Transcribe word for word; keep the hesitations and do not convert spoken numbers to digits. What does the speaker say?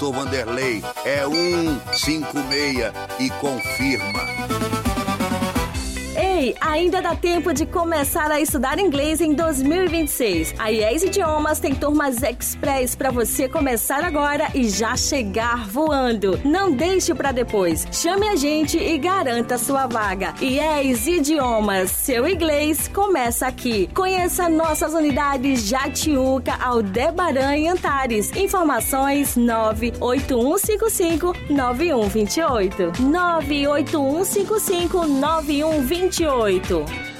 doutor Vanderlei. É um cinco seis e confirma. Ei, ainda dá tempo de começar a estudar inglês em dois mil e vinte e seis. A I E S Idiomas tem turmas express para você começar agora e já chegar voando. Não deixe para depois. Chame a gente e garanta sua vaga. I E S Idiomas, seu inglês começa aqui. Conheça nossas unidades Jatiuca, Aldebaran e Antares. Informações nove oito um cinco cinco nove um dois oito. nove oito um cinco cinco nove um dois oito.